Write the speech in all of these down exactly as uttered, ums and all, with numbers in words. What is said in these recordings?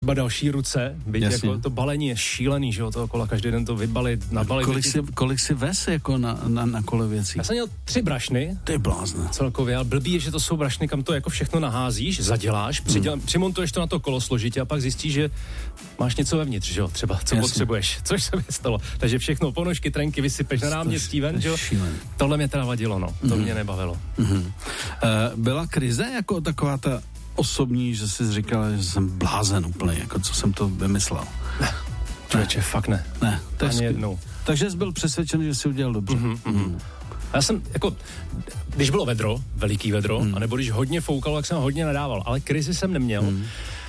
třeba další ruce, byť jako to balení je šílený, že jo, toho kola, každý den to vybalit, nabalit. Kolik si, kolik si ves jako na, na, na kole věcí? Já jsem měl tři brašny. Ty blázne. Celkově, ale blbý je, že to jsou brašny, kam to jako všechno naházíš, zaděláš, přiděl, hmm. přimontuješ to na to kolo složitě a pak zjistíš, že máš něco vevnitř, že jo, třeba, co Jasně. potřebuješ, což se mi stalo. Takže všechno, ponožky, trenky vysypeš na náměstí ven, že jo. Tohle mě teda vadilo, no, to hmm. mě nebavilo. Hmm. Uh, byla krize jako taková ta osobní, že jsi říkal, že jsem blázen úplně, jako co jsem to vymyslel? Ne, člověče, fakt ne. Ne, to je ani jednou. Takže jsi byl přesvědčený, že jsi udělal dobře. Mm-hmm, mm-hmm. A já jsem, jako, když bylo vedro, veliký vedro, mm. anebo když hodně foukalo, tak jsem hodně nadával, ale krizi jsem neměl. Mm.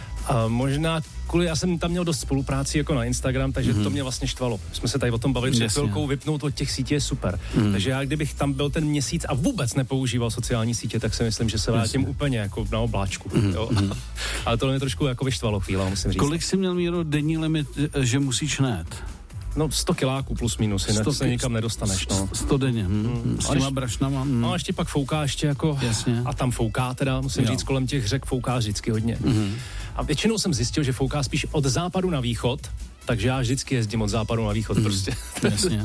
A možná kvůli, já jsem tam měl dost spolupráci jako na Instagram, takže mm. to mě vlastně štvalo. Jsme se tady o tom bavili před chvilkou, vypnout od těch sítí je super. Mm. Takže já, kdybych tam byl ten měsíc a vůbec nepoužíval sociální sítě, tak si myslím, že se vrátím úplně jako na obláčku. Mm. Jo? Mm. Ale to mě trošku jako vyštvalo chvíle, musím říct. Kolik jsi měl, Míro, denní limit, že musíš net? No sto kiláků plus minus, jinak se nikam nedostaneš, no. sto denně, hm. S těma brašnama. Hm. No a ještě pak fouká ještě jako, Jasně. a tam fouká teda, musím jo. říct, kolem těch řek fouká vždycky hodně. Mm. A většinou jsem zjistil, že fouká spíš od západu na východ, takže já vždycky jezdím od západu na východ mm. prostě. Jasně.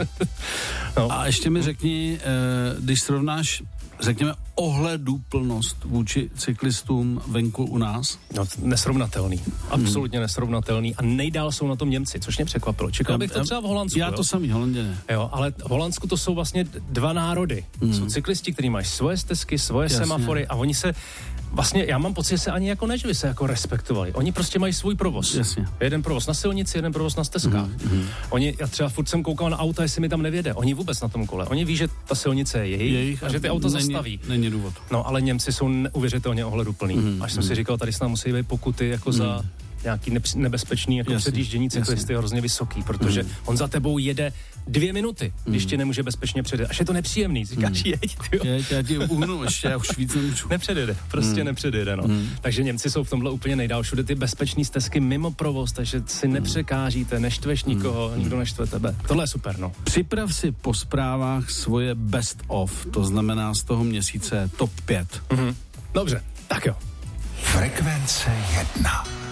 No. A ještě mi řekni, když srovnáš, řekněme, ohleduplnost vůči cyklistům venku u nás? No, nesrovnatelný. Absolutně hmm. nesrovnatelný. A nejdál jsou na tom Němci, což mě překvapilo. Čekal bych to třeba v Holandsku. Já to samý, Holandě ne. Jo, ale v Holandsku to jsou vlastně dva národy. Hmm. Jsou cyklisti, kteří mají svoje stezky, svoje Jasně. semafory a oni se vlastně, já mám pocit, že se ani jako ne, že by se jako respektovali. Oni prostě mají svůj provoz. Jasně. Jeden provoz na silnici, jeden provoz na stezkách. Mm-hmm. Oni, já třeba furt jsem koukal na auta, jestli mi tam nevěde. Oni vůbec na tom kole. Oni ví, že ta silnice je jejich, jejich a že ty auta není, zastaví. Není důvod. No, ale Němci jsou neuvěřitelně ohleduplný. Mm-hmm. Až jsem si říkal, tady snad musí být pokuty jako mm-hmm. za nějaký nebezpečný jako předjíždění cyklisty je hrozně vysoký, protože mm. on za tebou jede dvě minuty, mm. když tě nemůže bezpečně předjet. Až je to nepříjemný, říkáš, mm. jeď, tyjo. Jeď, já ti uhnu ještě, já už víc nemůžu. Nepředjede, prostě mm. nepředjede, no. Mm. Takže Němci jsou v tomhle úplně nejdál, všude ty bezpečný stezky mimo provoz, takže si nepřekážíte, neštveš nikoho, mm. nikdo neštve tebe. Tohle je super, no. Připrav si po zprávách svoje best of, to znamená z toho měsíce top pět. Mm-hmm. Dobře, tak jo. Frekvence jedna.